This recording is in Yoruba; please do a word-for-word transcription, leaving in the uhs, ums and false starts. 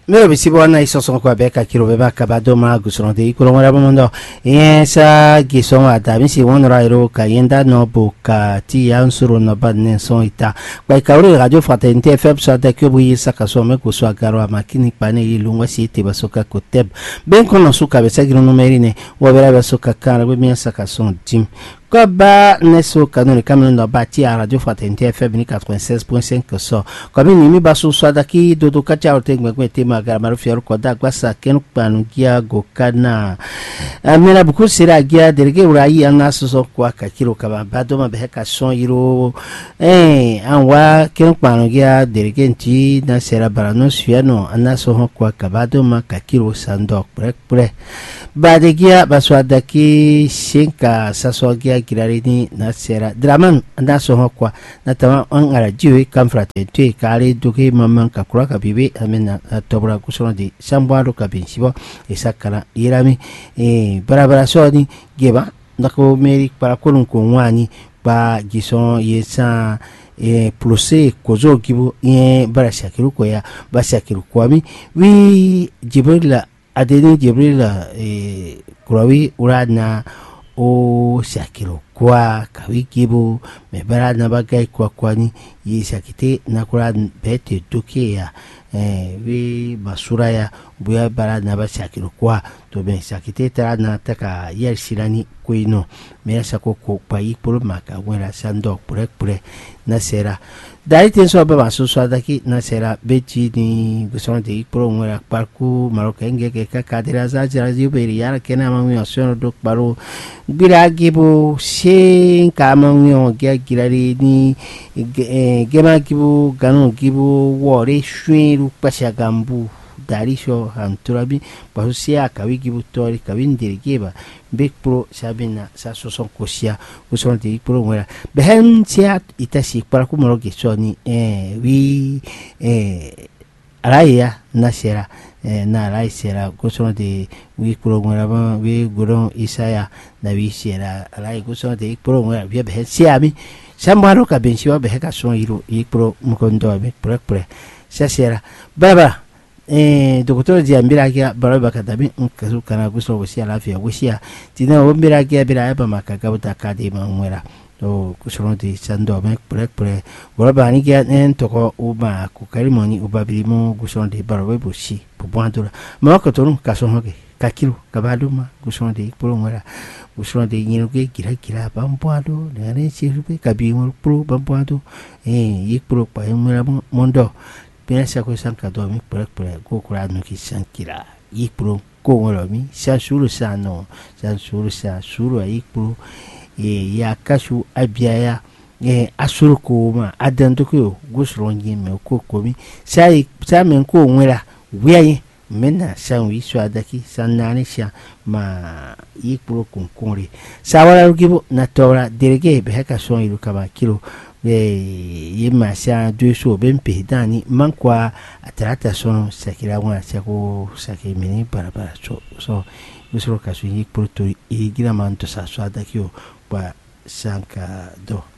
Mero bisibona isoso kwa beka kiro beba kabado ma gusronde ikuro ngora bomondo yesa giso ata bisi wonra iro kayenda no buka ti yansuru no badne son ita kwa kauri radio fraternité F M sa ta kyobu yisa kasome kuswa garo amakini pane yilungwa siti basoka koteb ben kono suka besa giro numerine wabera basoka kara be miasa kason tim Koba neso kanoni kamino no bati a radio fraternité F M quatre-vingt-seize point cinq so comme ni mi basu swada ki dodo kacha otengwe kwete magara marufi yaro koda kwasa kenu panu gia gokana amena buku sira gia derege urayi anaso so kwa kakiro kaba bado mabeka son yiro eh anwa kenu panu gia derege nti na sera barano suano anaso ho kwa kabado makakiro sandok prek pre badegia baswada ki shinka saso gia kirarini na sera draman na so kwa na tama an ara jiwe kamfrate te kare duke mamman kakura kabibe amena tobra kusono di sambwaro kabinsibo esakara irami e barabara soni geba ndako meri para kolun ko wani ba gison yesa e plose kozo kibu e barashakiru ko ya bashakiru kwami wi jibrila adeni jibrila e kurawi urana o shakiro kwa kawikibu mebara na bagai kwa kwani yishakite na kura bete duke ya eh we basura ya buya bara na ba shakiro kwa to ben shakite tara na taka yer shirani kuino me shako ko pai polo maka wera sando pure pure na sera dai tenso ba basu swadaki na sera beti ni guson de pro wera parku maroka nge ke ka kadira za jara jiberi yara kena mami osono dok baro biragibu shin kamangyo ge girari ni gema kibu ganu kibu wore shwiru pashagambu darisho hanturabi bahusia kawikibu tori kawindiri geba big pro sabina sa soson kosia uson de pro wera behen tia itashi para kumoro gesoni eh wi eh araya nasera eh na rai sera kuson de wi pro wera ba wi guro isaya na wi sera rai kuson de pro wera bi behen siami sambaro ka bensiwa beheka son iro i pro mukondo be pre pre sera baba eh docteur Diambira kia baraba katabi nkazu kana guso wosia lafia wosia tina wombira kia bira eba makaka utaka de mangwera to kusoro di sando me pre pre baraba ni kia en toko uba kukarimoni uba bilimo guso de baraba bushi bubandura mako tonu kaso hoke kakiro kabaduma guso de pro ngwera guso de nyiruke kira kira bambwado nare chirupe kabimo pro bambwado eh yipro pa ngwera mondo Pensa ko sanka do mi pre pre ko kura no ki sankira ipro ko ngoro mi sa suru sa no sa suru sa suru ai pro e ya kasu abiaya e asuru ko ma adanto ko gusro ngi me ko ko mi sai sa men ko nwera wiaye mena san wi so adaki sanani sha ma ipro kun kunri sa wala rugibo na tora derege be haka son ilu kaba kilo eh yema sha duso bempe dani mankwa atrata sono sakira wana sako sake mini para para so so usoro kasu yi proto igira manto sa so adakio kwa sanka do